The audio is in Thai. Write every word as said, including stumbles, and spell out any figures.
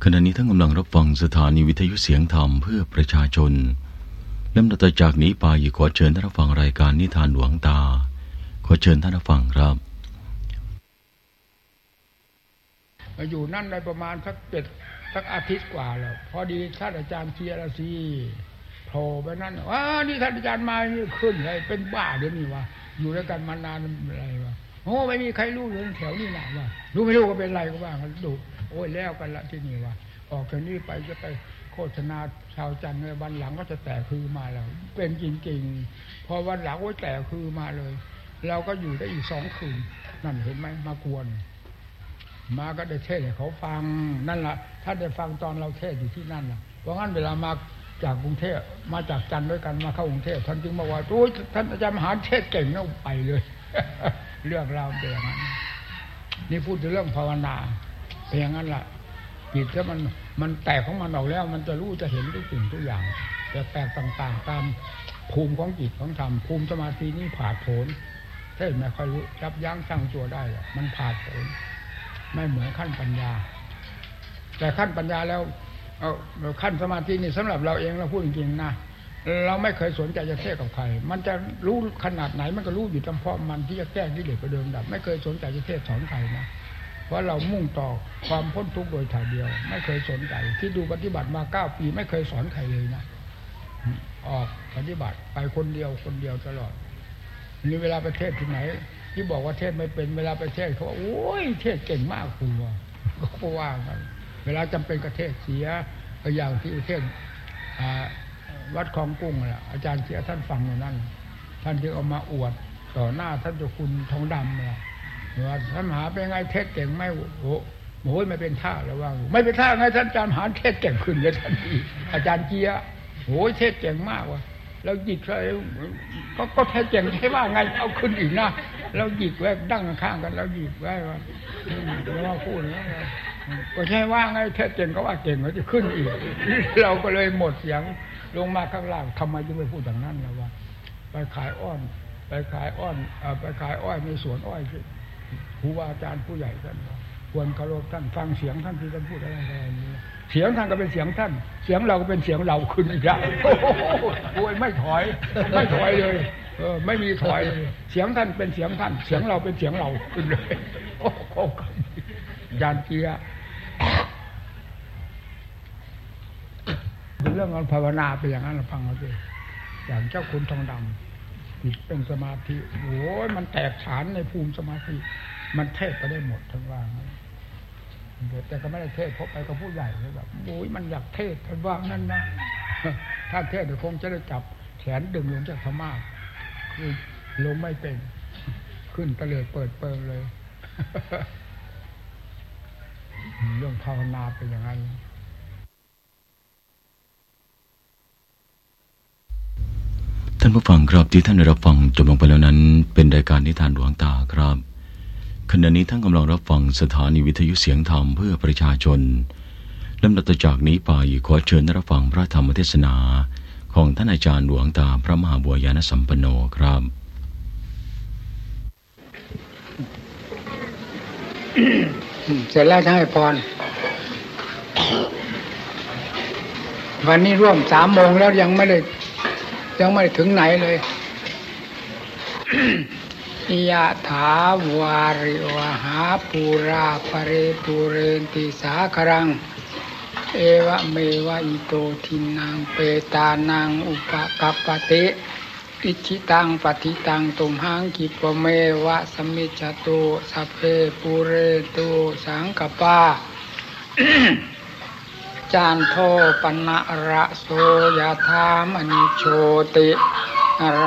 ขณะนี้ท่านกำลังรับฟังสถานีวิทยุเสียงธรรมเพื่อประชาชนลำดับต่อจากนี้ไปขอเชิญท่านรับฟังรายการนิทานหลวงตาขอเชิญท่านรับฟังครับมาอยู่นั่นได้ประมาณสักเจ็ดสักอาทิตย์กว่าแล้วพอดีท่านอาจารย์เชียร์ซีโผล่ไปนั่นว่านี่ท่านอาจารย์มานี่ขึ้นเลยเป็นบ้าเดี๋ยวนี้วะอยู่ด้วยกันมานานอะไรวะโอ้ไม่มีใครรู้เลยแถวนี้หนาว่ารู้ไม่รู้ก็เป็นไรก็ว่ากันดูโอ้ยแล้วกันละที่นี่วะออกจากนี้ไปจะไปโฆษณาชาวจันทร์ในวันหลังก็จะแตกคือมาแล้วเป็นจริงๆพอวันหลังโอ้ยแตกคือมาเลยเราก็อยู่ได้อีกสองคืนนั่นเห็นไหมมากวนมาก็ได้เทศให้เขาฟังนั่นแหละถ้าได้ฟังตอนเราเทศอยู่ที่นั่นล่ะเพราะงั้นเวลามาจากกรุงเทพมาจากจันทร์ด้วยกันมาเข้ากรุงเทพท่านจึงบอกว่าโอ้ยท่านอาจารย์มหาเทศเก่งนะไปเลย เรื่องราวเป็นอย่างนั้นนี่พูดถึงเรื่องภาวนาเป็นอย่างนั้นล่ะจิตถ้ามันมันแตกของมันออกแล้วมันจะรู้จะเห็นทุกสิ่งทุกอย่างแต่แตกต่างๆตามภูมิของจิตของธรรมภูมิสมาธินี่ผ่าโผนเทศไม่ค่อยรู้ยับยั้งชั่งตัวได้มันผ่าโผนไม่เหมือนขั้นปัญญาแต่ขั้นปัญญาแล้วเอาขั้นสมาธินี่สำหรับเราเองเราพูดจริงๆนะเราไม่เคยสนใจจะเทศกับใครมันจะรู้ขนาดไหนมันก็รู้อยู่เฉพาะมันที่จะแก้กิเลสประเดิมดับไม่เคยสนใจจะเทศสอนใครนะเพราะเรามุ่งต่อความพ้นทุกข์โดยถ่ายเดียวไม่เคยสนใจที่ดูปฏิบัติมาเก้าปีไม่เคยสอนใครเลยนะออกปฏิบัติไปคนเดียวคนเดียวตลอดนี่เวลาไปเทศที่ไหนที่บอกว่าเทศไม่เป็นเวลาไปเทศเขาโอ้ยเทศเก่งมากครูก็ว่ากันเวลาจำเป็นก็เทศเสียอย่างที่เทศวัดคลองกุ้งแหละอาจารย์เสียท่านฟังอยู่นั่นท่านจึงเอามาอวดต่อหน้าท่านเจ้าคุณทองดำเลยว่าท่านมหาเป็นไงเทศเก่งไหมโอ้โหไม่เป็นท่าแล้วว่าไม่เป็นท่าไงท่านอาจารย์มหาเทศเก่งขึ้นเลยทันทีอาจารย์เจียโอ้ยเทศเก่งมากว่ะแล้วหยิกเลยก็ก็เทศเก่งใช่ว่าไงเอาขึ้นอีกนะแล้วหยิกไว้ดั้งข้างกันแล้วหยิกไว้ว่าแล้วว่าพูดนะก็ใช่ว่าไงเทศเก่งก็ว่าเก่งเขาจะขึ้นอีกเราก็เลยหมดเสียงลงมาข้างล่างทำไมจึงไปพูดอย่างนั้นล่ะว่าไปขายอ้อนไปขายอ้อนไปขายอ้อยในสวนอ้อยครูอาจารย์ผู้ใหญ่ท่านควรเคารพท่านฟังเสียงท่านที่ท่านพูดอะไรนี้เสียงท่านก็เป็นเสียงท่านเสียงเราก็เป็นเสียงเราขึ้นอีกแล้วโอ้ยไม่ถอยไม่ถอยเลยเออไม่มีถอยเสียงท่านเป็นเสียงท่านเสียงเราเป็นเสียงเราขึ้นเลยโอ้โหยานเกียร์เรื่องการภาวนาเป็นอย่างนั้นเราฟังเอาสิอย่างเจ้าคุณทองดำจิตเป็นสมาธิโอ้ยมันแตกฉานในภูมิสมาธิมันเทศไปได้หมดทั้งว่าแต่ก็ไม่ได้เทศพบไปกับผู้ใหญ่เลยแบบโอ้ยมันอยากเทศท่านว่านั่นนะถ้าเทศเดี๋ยวคงจะได้จับแขนดึงลงจากธรรมะคือลงไม่เป็นขึ้นตะเลยเปิดเปิงเลยเรื่องภาวนาเป็นอย่างไรท่านผู้ฟังครับที่ท่านได้รับฟังจบลงไปแล้วนั้นเป็นรายการนิทานหลวงตาครับขณะนี้ท่านกำลังรับฟังสถานีวิทยุเสียงธรรมเพื่อประชาชนลำดับต่อจากนี้ไปขอเชิญรับฟังพระธรรมเทศนาของท่านอาจารย์หลวงตาพระมหาบัวยานสัมปันโนครับเสร็จแล้วจะให้พรวันนี้ร่วมสามโมงแล้วยังไม่ได้ยังไม่ถึงไหนเลยยะถาวาริวหาปูราปะเรปุเรนติสาครังเอวะเมวะอิโตทินังเปตานังอุปกัปปติอิจิตังปฏิตังตุมหังกิปเมวะสมิจจตุสัพเพปุเรตุสังกปา จานโทปนะระโสยธามณิโชติ